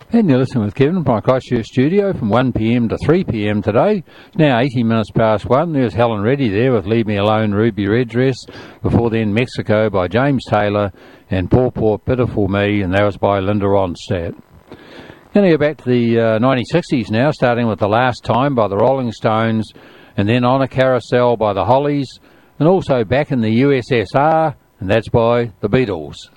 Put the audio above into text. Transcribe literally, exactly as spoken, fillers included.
And you're listening with Kevin from my Christchurch studio from one p m to three p m today. It's now eighty minutes past one. There's Helen Reddy there with Leave Me Alone, Ruby Redress. Before then, Mexico by James Taylor and Poor Poor Pitiful Me, and that was by Linda Ronstadt. Going to go back to the uh, nineteen sixties now, starting with The Last Time by the Rolling Stones, and then On a Carousel by the Hollies, and also back in the U S S R, and that's by the Beatles.